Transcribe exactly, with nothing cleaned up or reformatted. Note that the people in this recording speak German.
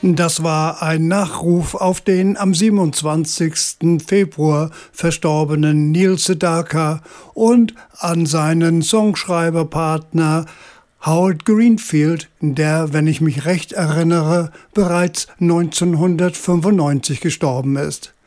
Das war ein Nachruf auf den am siebenundzwanzigsten Februar verstorbenen Neil Sedaka und an seinen Songschreiberpartner Howard Greenfield, der, wenn ich mich recht erinnere, bereits neunzehnhundertfünfundneunzig gestorben ist.